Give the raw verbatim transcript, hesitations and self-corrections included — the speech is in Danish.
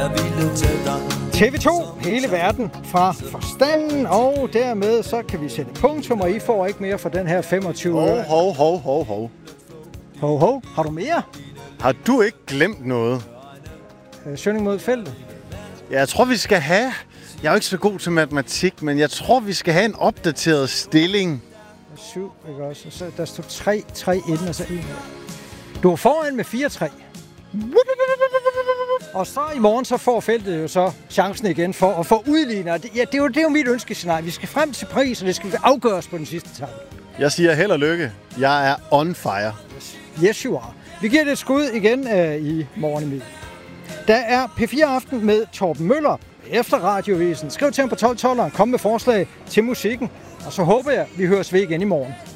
jeg ville tage dig. T V to, hele verden fra forstanden, og dermed så kan vi sætte punktum, og I får ikke mere for den her femogtyve øre. Hov, hov, hov, hov. Hov, hov. Har du mere? Har du ikke glemt noget? Øh, Sønning mod feltet. Ja, jeg tror, vi skal have... Jeg er jo ikke så god til matematik, men jeg tror, vi skal have en opdateret stilling. syv, ikke også? Og så der stod tre tre inden, og så en. Du er foran med fire tre. Og så i morgen, så får feltet jo så chancen igen for at få udlignet. Ja, det er jo, det er jo mit ønskescenarie. Vi skal frem til pris, og det skal afgøres på den sidste etape. Jeg siger held og lykke. Jeg er on fire. Yes, you are. Vi giver det et skud igen øh, i morgen i middag. Der er P fire Aften med Torben Møller efter Radiovisen. Skriv til ham på tolv tolv og kom med forslag til musikken. Og så håber jeg, vi høres ved igen i morgen.